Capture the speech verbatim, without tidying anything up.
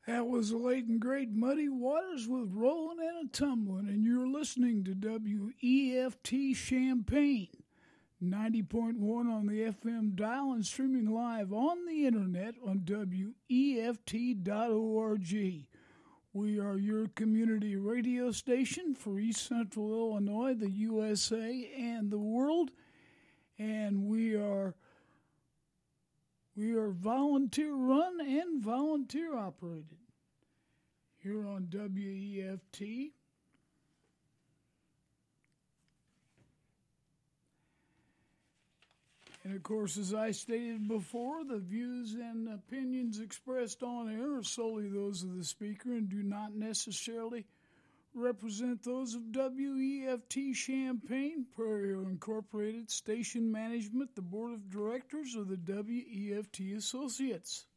That was the late and great Muddy Waters with Rollin' and a Tumblin', and you're listening to W E F T Champaign, ninety point one on the F M dial and streaming live on the internet on W E F T dot org. We are your community radio station for East Central Illinois, the U S A, and the world, and we are We are volunteer run and volunteer operated here on W E F T. And of course, as I stated before, the views and opinions expressed on air are solely those of the speaker and do not necessarily represent those of W E F T Champaign, Prairie Incorporated, Station Management, the Board of Directors, or the W E F T Associates.